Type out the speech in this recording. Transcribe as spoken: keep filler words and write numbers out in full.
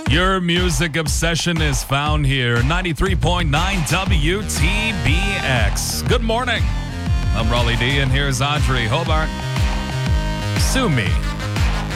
Your music obsession is found here. ninety-three point nine W T B X. Good morning. I'm Raleigh D, and here's Audrey Hobart. Sue me.